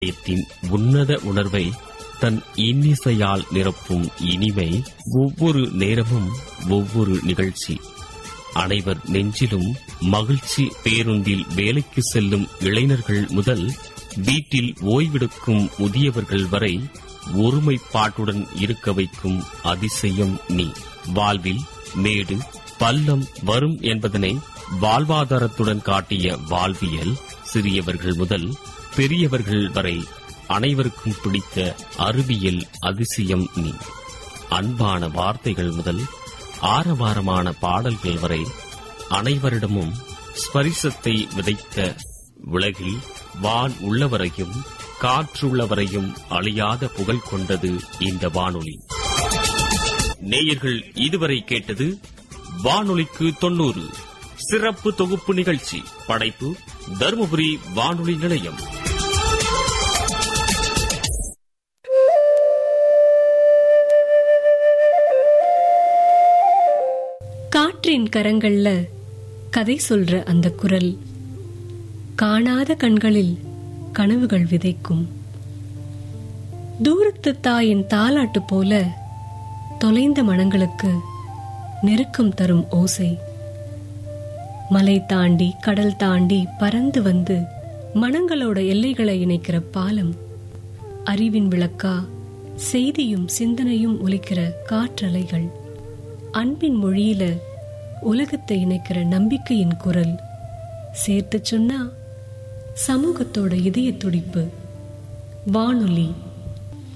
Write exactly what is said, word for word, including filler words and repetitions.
இதயத்தின் உன்னத உணர்வை தன் இன்னிசையால் நிரப்பும் இனிமை ஒவ்வொரு நேரமும் ஒவ்வொரு நிகழ்ச்சி. அனைவர் நெஞ்சிலும் மகிழ்ச்சி. பேருந்தில் வேலைக்கு செல்லும் இளைஞர்கள் முதல் வீட்டில் ஓய்வெடுக்கும் முதியவர்கள் வரை ஒருமைப்பாட்டுடன் இருக்க வைக்கும் அதிசயம் நீ. வாழ்வில் மேடு பள்ளம் வரும் என்பதனை வாழ்வாதாரத்துடன் காட்டிய வாழ்வியல். சிறியவர்கள் முதல் பெரியவர்கள் வரை அனைவருக்கும் பிடித்த அறிவியல் அதிசயம் நீ. அன்பான வார்த்தைகள் முதல் ஆரவாரமான பாடல்கள் வரை அனைவரிடமும் ஸ்பரிசத்தை விதைத்த உலகில் வான் உள்ளவரையும் காற்றுள்ளவரையும் அழியாத புகழ் கொண்டது இந்த வானொலி. நேயர்கள் இதுவரை கேட்டது வானொலிக்கு தொன்னூறு சிறப்பு தொகுப்பு நிகழ்ச்சி. படைப்பு தருமபுரி வானொலி நிலையம். காற்றின் கரங்கள்ல கதை சொல்ற அந்த குரல், காணாத கண்களில் கனவுகள் விதைக்கும். தூரத்து தாயின் தாலாட்டு போல தொலைந்த மனங்களுக்கு நெருக்கம் தரும் ஓசை. மலை தாண்டி கடல் தாண்டி பறந்து வந்து மனங்களோட எல்லைகளை இணைக்கிற பாலம். அறிவின் விளக்கா செய்தியும் சிந்தனையும் ஒலிக்கிற காற்றலைகள். அன்பின் மொழியில உலகத்தை இணைக்கிற நம்பிக்கையின் குரல். சேர்த்து சொன்னா சமூகத்தோட இதய துடிப்பு. வானொலி